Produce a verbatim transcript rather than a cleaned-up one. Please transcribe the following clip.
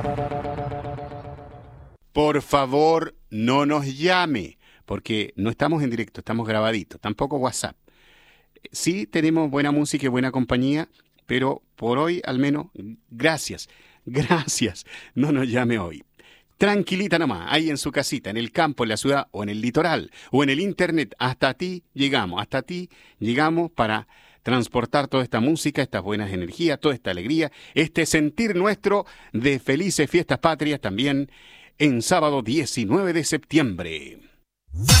Por favor, no nos llame, porque no estamos en directo, estamos grabaditos, tampoco WhatsApp. Sí tenemos buena música y buena compañía, pero por hoy al menos, gracias, gracias, no nos llame hoy. Tranquilita nomás, ahí en su casita, en el campo, en la ciudad o en el litoral o en el internet, hasta ti llegamos, hasta ti llegamos para transportar toda esta música, estas buenas energías, toda esta alegría, este sentir nuestro de felices fiestas patrias también en sábado diecinueve de septiembre.